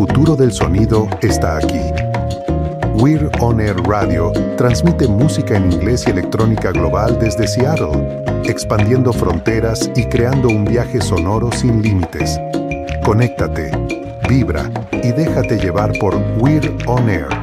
futuro del sonido está aquí. We're On Air Radio transmite música en inglés y electrónica global desde Seattle, expandiendo fronteras y creando un viaje sonoro sin límites. Conéctate, vibra y déjate llevar por We're On Air.